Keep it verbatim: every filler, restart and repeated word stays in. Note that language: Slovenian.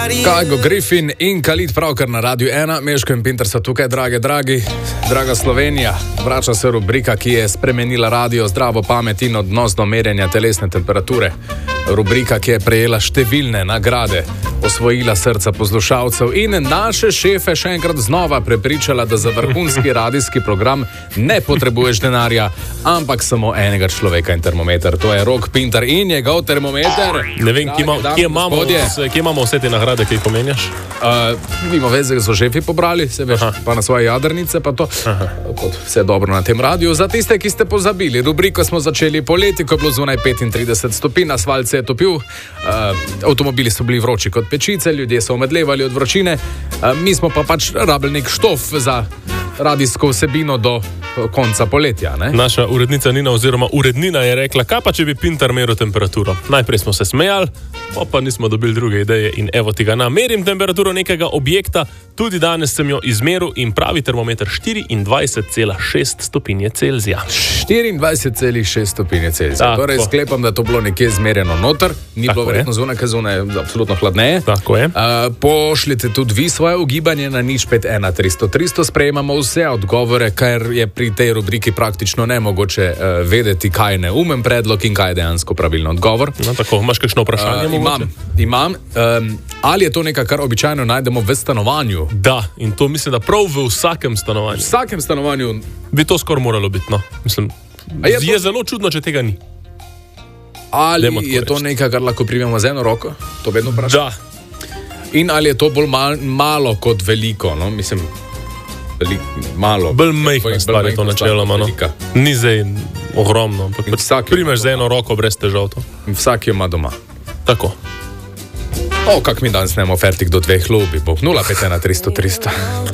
Kajgo Griffin in Khalid pravkar na Radiu ena, Meško in Pinter so tukaj, drage, dragi, draga Slovenija. Vrača se rubrika, ki je spremenila radio, zdravo pamet in odnos do merjenja telesne temperature. Rubrika, ki je prejela številne nagrade, osvojila srca poslušalcev in naše šefe še enkrat znova prepričala, da za vrhunski radijski program ne potrebuješ denarja, ampak samo enega človeka in termometer. To je Rok Pinter in njegov termometer. Ne vem, kje, ima, kje, imamo, kje imamo vse te nagrade, ki jih pomenjaš? Uh, nimo veze, so šefi pobrali, se veš, pa na svoje jadrnice, pa to. Kot vse dobro na tem radiju. Za tiste, ki ste pozabili, rubriko smo začeli poleti, ko je bilo zunaj petintrideset stopinj, asfalt se je topil, uh, avtomobili so bili vroči kot pečice, ljudje so omedlevali od vročine, uh, mi smo pa pač rabili nek štof za radijsko vsebino do konca poletja. Ne? Naša urednica Nina oziroma urednina je rekla, kaj pa če bi Pinter meril temperaturo. Najprej smo se smejali, pa nismo dobili druge ideje in evo ti ga na. Merim temperaturo nekega objekta, tudi danes sem jo izmeril in pravi termometer štiriindvajset cela šest stopinje Celzija. štiriindvajset cela šest stopinje Celzija. Tako. Torej sklepam, da to bilo nekje zmerjeno noter, ni bilo verjetno zunaj, ker zunaj je absolutno hladneje. Tako je. Uh, pošljite tudi vi svoje ugibanje na nič pet ena tristo tristo, sprejemamo vse odgovore, ker je pri tej rubriki praktično nemogoče uh, vedeti, kaj je neumen predlog in kaj je dejansko pravilno odgovor. No, tako, imaš kakšno vprašanje? Uh, imam, imam. Um, ali je to nekaj, kar običajno najdemo v stanovanju? Da, in to mislim, da prav v vsakem stanovanju. V vsakem stanovanju bi to skoraj moralo biti, no. Mislim, je, to... je zelo čudno, če tega ni. Ali je to nekaj, kar lahko primemo z eno roko? To vedno vprašam. Da. In ali je to bolj mal, malo kot veliko, no? Mislim, velik, malo. Bolj majhna stvar je to načeloma, no. Ni zdaj ogromno, ampak primeš z eno roko brez težav to. Vsak jo ima doma. Tako. O, kak mi danes nemo fertik do dveh lobi, bo nula pet ena tristo tristo.